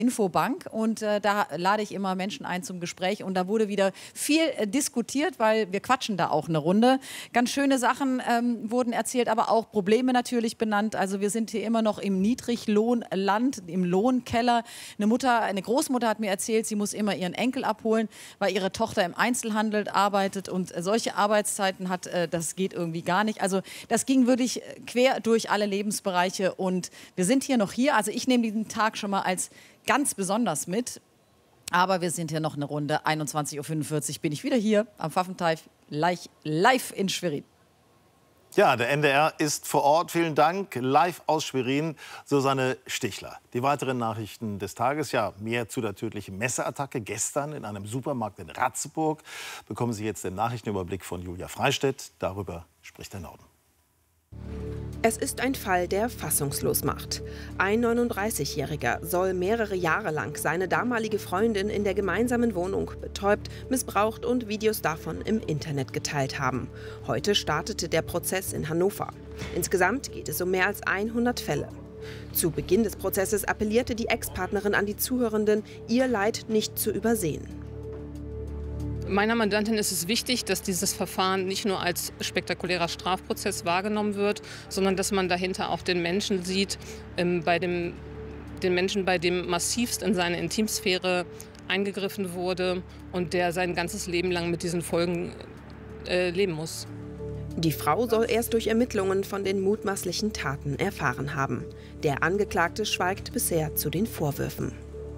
Infobank und da lade ich immer Menschen ein zum Gespräch und da wurde wieder viel diskutiert, weil wir quatschen da auch eine Runde. Ganz schöne Sachen wurden erzählt, aber auch Probleme natürlich benannt. Also wir sind hier immer noch im Niedriglohnland, im Lohnkeller. Eine Großmutter hat mir erzählt, sie muss immer ihren Enkel abholen, weil ihre Tochter im Einzelhandel arbeitet und solche Arbeitszeiten hat, das geht irgendwie gar nicht. Also das ging wirklich quer durch alle Lebensbereiche und wir sind hier noch hier. Also ich nehme diesen Tag schon mal als ganz besonders mit. Aber wir sind hier noch eine Runde. 21:45 Uhr bin ich wieder hier am Pfaffenteich, live in Schwerin. Ja, der NDR ist vor Ort. Vielen Dank. Live aus Schwerin, Susanne Stichler. Die weiteren Nachrichten des Tages. Ja, mehr zu der tödlichen Messerattacke gestern in einem Supermarkt in Ratzeburg. Bekommen Sie jetzt den Nachrichtenüberblick von Julia Freistedt. Darüber spricht der Norden. Es ist ein Fall, der fassungslos macht. Ein 39-Jähriger soll mehrere Jahre lang seine damalige Freundin in der gemeinsamen Wohnung betäubt, missbraucht und Videos davon im Internet geteilt haben. Heute startete der Prozess in Hannover. Insgesamt geht es um mehr als 100 Fälle. Zu Beginn des Prozesses appellierte die Ex-Partnerin an die Zuhörenden, ihr Leid nicht zu übersehen. Meiner Mandantin ist es wichtig, dass dieses Verfahren nicht nur als spektakulärer Strafprozess wahrgenommen wird, sondern dass man dahinter auch den Menschen sieht, den Menschen, bei dem massivst in seine Intimsphäre eingegriffen wurde und der sein ganzes Leben lang mit diesen Folgen leben muss. Die Frau soll erst durch Ermittlungen von den mutmaßlichen Taten erfahren haben. Der Angeklagte schweigt bisher zu den Vorwürfen.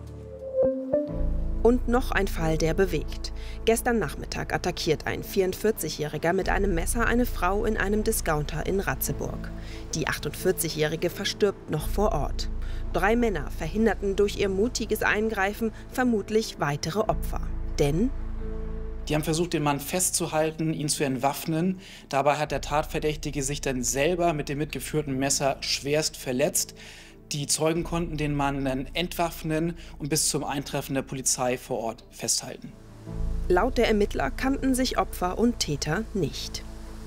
Und noch ein Fall, der bewegt. Gestern Nachmittag attackiert ein 44-Jähriger mit einem Messer eine Frau in einem Discounter in Ratzeburg. Die 48-Jährige verstirbt noch vor Ort. 3 Männer verhinderten durch ihr mutiges Eingreifen vermutlich weitere Opfer. Denn die haben versucht, den Mann festzuhalten, ihn zu entwaffnen. Dabei hat der Tatverdächtige sich dann selber mit dem mitgeführten Messer schwerst verletzt. Die Zeugen konnten den Mann dann entwaffnen und bis zum Eintreffen der Polizei vor Ort festhalten. Laut der Ermittler kannten sich Opfer und Täter nicht.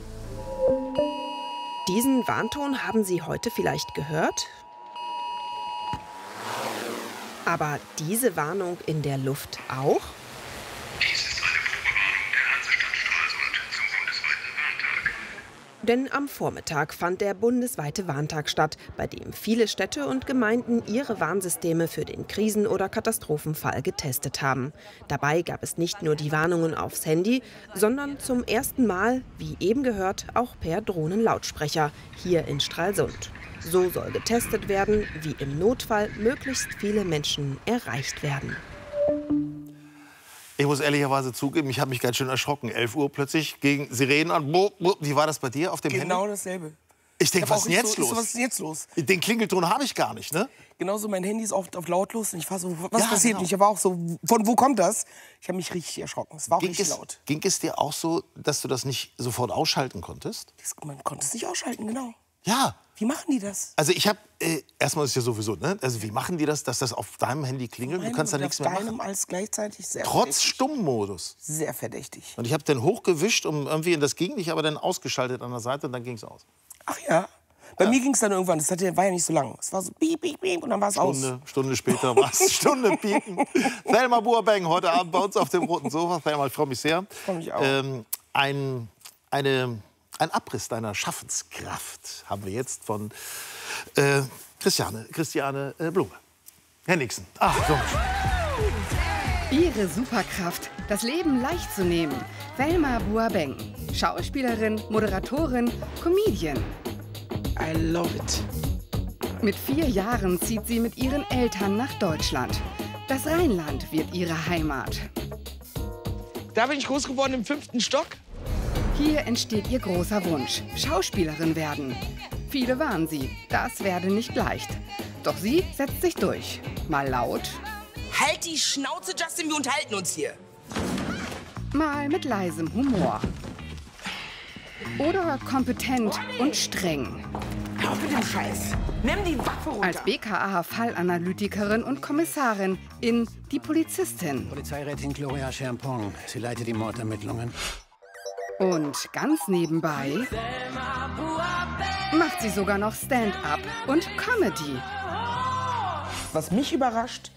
Diesen Warnton haben Sie heute vielleicht gehört? Aber diese Warnung in der Luft auch? Dies ist eine Probewarnung der Hansestadt Stralsund zum bundesweiten Warntag. Denn am Vormittag fand der bundesweite Warntag statt, bei dem viele Städte und Gemeinden ihre Warnsysteme für den Krisen- oder Katastrophenfall getestet haben. Dabei gab es nicht nur die Warnungen aufs Handy, sondern zum ersten Mal, wie eben gehört, auch per Drohnenlautsprecher hier in Stralsund. So soll getestet werden, wie im Notfall möglichst viele Menschen erreicht werden. Ich muss ehrlicherweise zugeben, ich habe mich ganz schön erschrocken. 11 Uhr plötzlich gegen Sirenen an. Wie war das bei dir auf dem Handy? Genau dasselbe. Ich denke, was ist denn jetzt los? Was ist denn jetzt los? Den Klingelton habe ich gar nicht, ne? Genauso, mein Handy ist auf lautlos. Und ich war so, was passiert? Genau. Ich war auch so, von wo kommt das? Ich habe mich richtig erschrocken. Es war auch richtig laut. Ging es dir auch so, dass du das nicht sofort ausschalten konntest? Man konnte es nicht ausschalten, genau. Ja. Wie machen die das? Also ich habe, erstmal ist ja sowieso, ne? Also wie machen die das, dass das auf deinem Handy klingelt? Du kannst da nichts mehr machen. Alles gleichzeitig sehr Trotz Stummmodus. Sehr verdächtig. Und ich habe den hochgewischt, und das ging nicht, aber dann ausgeschaltet an der Seite und dann ging es aus. Ach ja? Bei mir ging es dann irgendwann, war ja nicht so lang. Es war so piep, piep, piep und dann war es aus. Stunde später war es Stunde piepen. Thelma Buabeng heute Abend bei uns auf dem roten Sofa. Thelma, ich freue mich sehr. Ich freue mich auch. Ein Abriss deiner Schaffenskraft haben wir jetzt von Christiane Blume. Herr Nixon. Ach, so. Ihre Superkraft, das Leben leicht zu nehmen. Thelma Buabeng. Schauspielerin, Moderatorin, Comedian. I love it. Mit 4 Jahren zieht sie mit ihren Eltern nach Deutschland. Das Rheinland wird ihre Heimat. Da bin ich groß geworden im 5. Stock. Hier entsteht ihr großer Wunsch, Schauspielerin werden. Viele warnen sie, das werde nicht leicht. Doch sie setzt sich durch. Mal laut. Halt die Schnauze, Justin, wir unterhalten uns hier. Mal mit leisem Humor. Oder kompetent und streng. Hör auf mit dem Scheiß. Nimm die Waffe runter. Als BKA-Fallanalytikerin und Kommissarin in Die Polizistin. Polizeirätin Gloria Schermpong. Sie leitet die Mordermittlungen. Und ganz nebenbei macht sie sogar noch Stand-up und Comedy. Was mich überrascht,